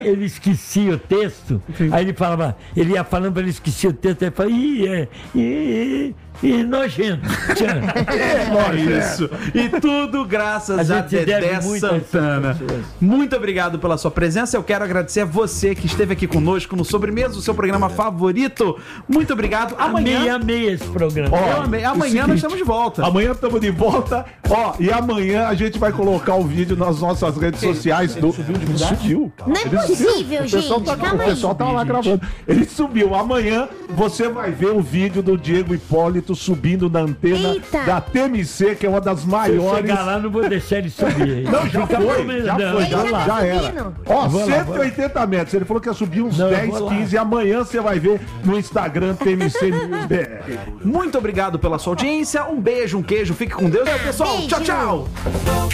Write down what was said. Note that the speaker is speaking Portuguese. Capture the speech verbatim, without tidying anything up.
Ele esquecia o texto, Sim. aí ele falava, ele ia falando, ele esquecia o texto, aí falava, ih, é, ih, ih, nojento. É isso. E tudo graças a, a Dedé Santana. Muito obrigado pela sua presença. Eu quero agradecer a você que esteve aqui conosco no Sobremesa, o seu programa favorito. Muito obrigado. Amanhã... Amei, amei esse programa. Ó, eu amei. Amanhã seguinte, nós estamos de volta. Amanhã estamos de volta. Ó, e amanhã a gente vai colocar o vídeo nas nossas redes sociais. Do... Ele subiu. Não é possível, gente. O pessoal tá, o pessoal tá lá gravando. Ele subiu. Amanhã você vai ver o vídeo do Diego Hipólito subindo na antena Eita. da T M C, que é uma das maiores. Se eu chegar lá, não vou deixar ele subir. Não, já Fica foi, já, já foi, já, já, já era. Ó, vou cento e oitenta lá, metros. Ele falou que ia subir uns não, dez, quinze. E amanhã você vai ver no Instagram T M C News B R. Muito obrigado pela sua audiência. Um beijo, um queijo. Fique com Deus. É, pessoal. Beijo. Tchau, tchau.